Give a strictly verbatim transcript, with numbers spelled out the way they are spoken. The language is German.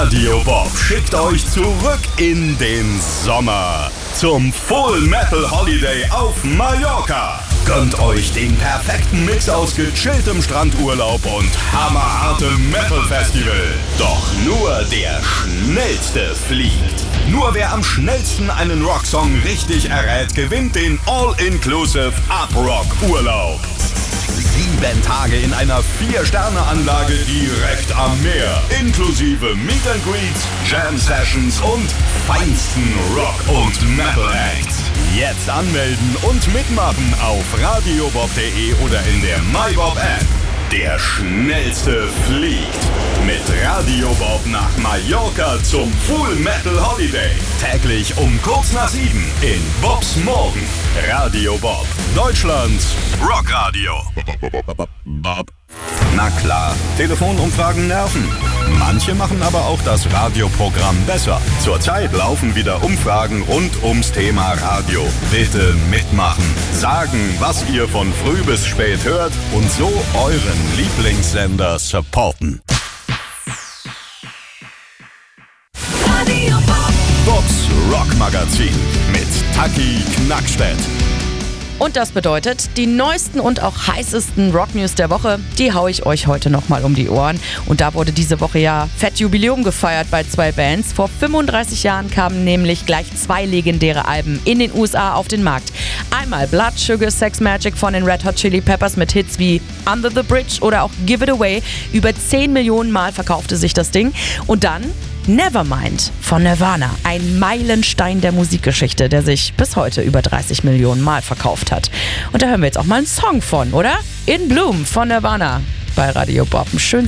Radio Bob schickt euch zurück in den Sommer zum Full Metal Holiday auf Mallorca. Gönnt euch den perfekten Mix aus gechilltem Strandurlaub und hammerhartem Metal-Festival. Doch nur der Schnellste fliegt. Nur wer am schnellsten einen Rocksong richtig errät, gewinnt den All-Inclusive Up-Rock-Urlaub. Sieben Tage in einer Vier-Sterne-Anlage direkt am Meer. Inklusive Meet and Greets, Jam-Sessions und feinsten Rock- und Metal-Acts. Jetzt anmelden und mitmachen auf radiobob punkt de oder in der MyBob-App. Der Schnellste fliegt mit Radio Bob nach Mallorca zum Full Metal Holiday. Täglich um kurz nach sieben in Bobs Morgen. Radio Bob, Deutschlands Rockradio. Bob. Na klar, Telefonumfragen nerven. Manche machen aber auch das Radioprogramm besser. Zurzeit laufen wieder Umfragen rund ums Thema Radio. Bitte mitmachen. Sagen, was ihr von früh bis spät hört und so euren Lieblingssender supporten. Radio Bob. Bobs Rockmagazin mit Taki Knackstedt. Und das bedeutet, die neuesten und auch heißesten Rock-News der Woche, die hau ich euch heute nochmal um die Ohren. Und da wurde diese Woche ja fett Jubiläum gefeiert bei zwei Bands. Vor fünfunddreißig Jahren kamen nämlich gleich zwei legendäre Alben in den U S A auf den Markt. Einmal Blood Sugar Sex Magik von den Red Hot Chili Peppers mit Hits wie Under the Bridge oder auch Give It Away. Über zehn Millionen Mal verkaufte sich das Ding. Und dann Nevermind von Nirvana, ein Meilenstein der Musikgeschichte, der sich bis heute über dreißig Millionen Mal verkauft hat. Und da hören wir jetzt auch mal einen Song von, oder? In Bloom von Nirvana bei Radio Bob. Schön.